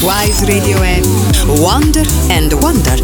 Wise Radio è Wonder and Wonder.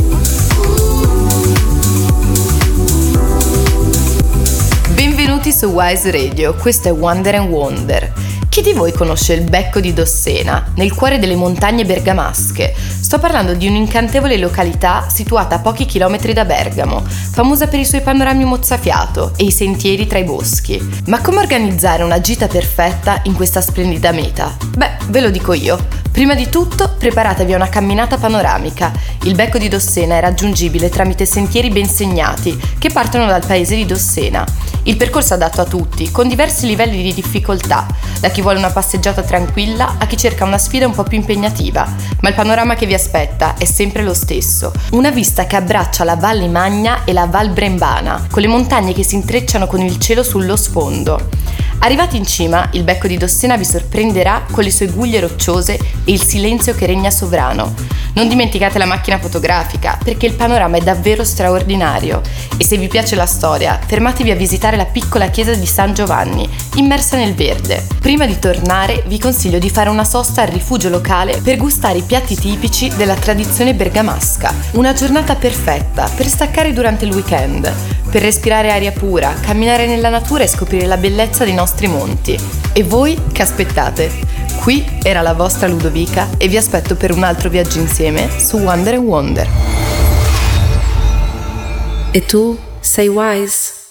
Benvenuti su Wise Radio, questo è Wonder and Wonder. Chi di voi conosce il Becco di Dossena, nel cuore delle montagne bergamasche? Sto parlando di un'incantevole località situata a pochi chilometri da Bergamo, famosa per i suoi panorami mozzafiato e i sentieri tra i boschi. Ma come organizzare una gita perfetta in questa splendida meta? Beh, ve lo dico io. Prima di tutto, preparatevi a una camminata panoramica. Il Becco di Dossena è raggiungibile tramite sentieri ben segnati che partono dal paese di Dossena. Il percorso è adatto a tutti, con diversi livelli di difficoltà, da chi vuole una passeggiata tranquilla a chi cerca una sfida un po' più impegnativa, ma il panorama che vi aspetta è sempre lo stesso. Una vista che abbraccia la Valle Magna e la Val Brembana, con le montagne che si intrecciano con il cielo sullo sfondo. Arrivati in cima, il Becco di Dossena vi sorprenderà con le sue guglie rocciose e il silenzio che regna sovrano. Non dimenticate la macchina fotografica, perché il panorama è davvero straordinario. E se vi piace la storia, fermatevi a visitare la piccola chiesa di San Giovanni, immersa nel verde. Prima di tornare, vi consiglio di fare una sosta al rifugio locale per gustare i piatti tipici della tradizione bergamasca. Una giornata perfetta per staccare durante il weekend, per respirare aria pura, camminare nella natura e scoprire la bellezza dei nostri monti. E voi che aspettate? Qui era la vostra Ludovica e vi aspetto per un altro viaggio insieme su Wonder and Wonder. E tu sei Wise?